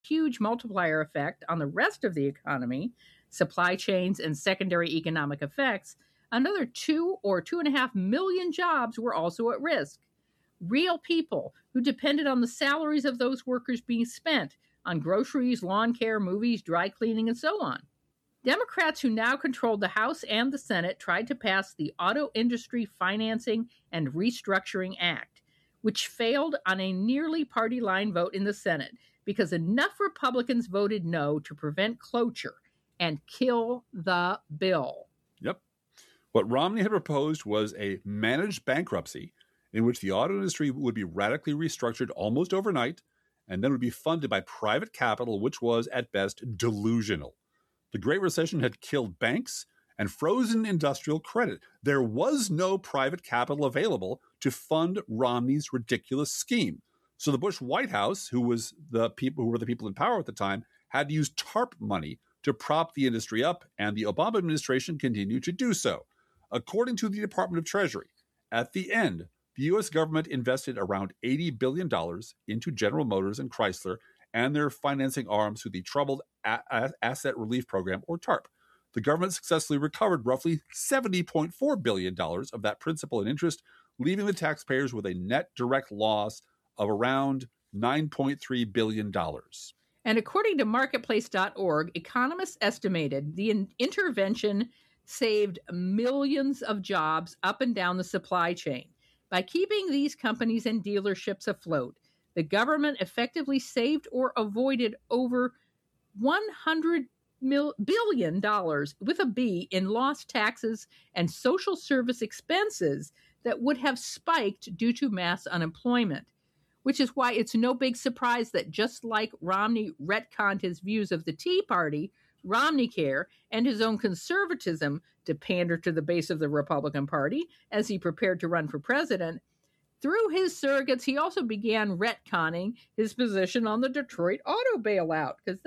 huge multiplier effect on the rest of the economy, supply chains, and secondary economic effects, another 2 or 2.5 million jobs were also at risk. Real people who depended on the salaries of those workers being spent on groceries, lawn care, movies, dry cleaning, and so on. Democrats who now controlled the House and the Senate tried to pass the Auto Industry Financing and Restructuring Act, which failed on a nearly party line vote in the Senate because enough Republicans voted no to prevent cloture and kill the bill. Yep. What Romney had proposed was a managed bankruptcy in which the auto industry would be radically restructured almost overnight and then would be funded by private capital, which was at best delusional. The Great Recession had killed banks and frozen industrial credit. There was no private capital available to fund Romney's ridiculous scheme. So the Bush White House, who were the people in power at the time, had to use TARP money to prop the industry up, and the Obama administration continued to do so. According to the Department of Treasury, at the end, the U.S. government invested around $80 billion into General Motors and Chrysler and their financing arms through the Troubled Asset Relief Program, or TARP. The government successfully recovered roughly $70.4 billion of that principal and interest, leaving the taxpayers with a net direct loss of around $9.3 billion. And according to marketplace.org, economists estimated the intervention saved millions of jobs up and down the supply chain. By keeping these companies and dealerships afloat, the government effectively saved or avoided over $100 billion with a B in lost taxes and social service expenses that would have spiked due to mass unemployment, which is why it's no big surprise that just like Romney retconned his views of the Tea Party, Romneycare, and his own conservatism to pander to the base of the Republican Party as he prepared to run for president, through his surrogates, he also began retconning his position on the Detroit auto bailout, because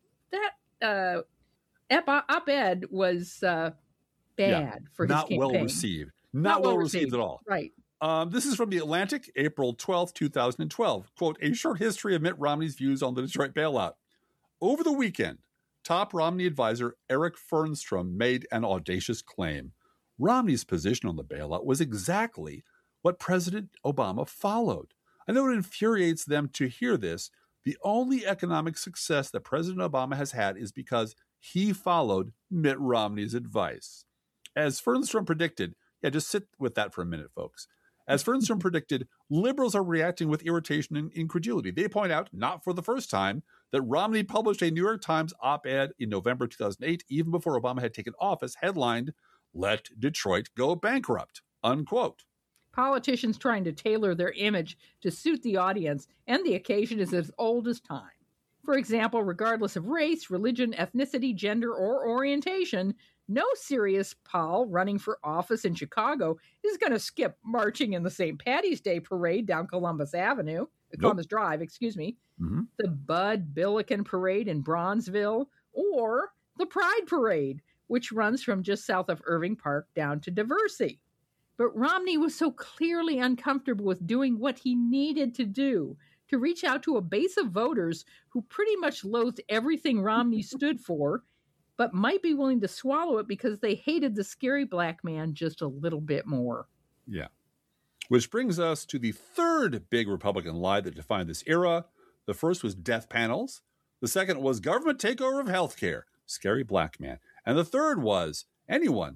that op-ed was bad for his campaign. Not well received. Not well received at all. Right. This is from The Atlantic, April 12th, 2012. Quote, a short history of Mitt Romney's views on the Detroit bailout. Over the weekend, top Romney advisor Eric Fernstrom made an audacious claim. Romney's position on the bailout was exactly what President Obama followed. I know it infuriates them to hear this. The only economic success that President Obama has had is because he followed Mitt Romney's advice. As Fernstrom predicted, just sit with that for a minute, folks. As Fernstrom predicted, liberals are reacting with irritation and incredulity. They point out, not for the first time, that Romney published a New York Times op-ed in November 2008, even before Obama had taken office, headlined, "Let Detroit Go Bankrupt," unquote. Politicians trying to tailor their image to suit the audience and the occasion is as old as time. For example, regardless of race, religion, ethnicity, gender, or orientation, no serious Paul running for office in Chicago is going to skip marching in the St. Patty's Day parade down Columbus Drive, the Bud Billiken Parade in Bronzeville, or the Pride Parade, which runs from just south of Irving Park down to Diversey. But Romney was so clearly uncomfortable with doing what he needed to do to reach out to a base of voters who pretty much loathed everything Romney stood for, but might be willing to swallow it because they hated the scary black man just a little bit more. Yeah. Which brings us to the third big Republican lie that defined this era. The first was death panels. The second was government takeover of healthcare. Scary black man. And the third was anyone.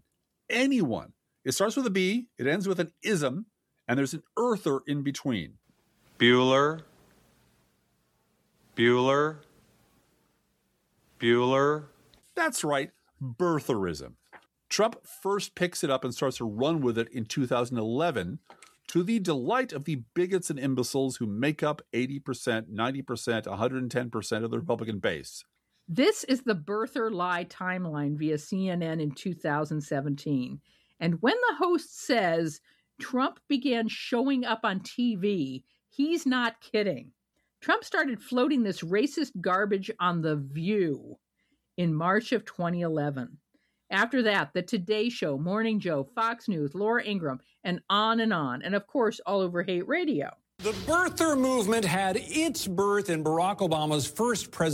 It starts with a B, it ends with an ism, and there's an earther in between. Bueller. That's right, birtherism. Trump first picks it up and starts to run with it in 2011, to the delight of the bigots and imbeciles who make up 80%, 90%, 110% of the Republican base. This is the birther lie timeline via CNN in 2017. And when the host says Trump began showing up on TV, he's not kidding. Trump started floating this racist garbage on The View in March of 2011. After that, The Today Show, Morning Joe, Fox News, Laura Ingraham, and on, and of course, all over Hate Radio. The birther movement had its birth in Barack Obama's first presidential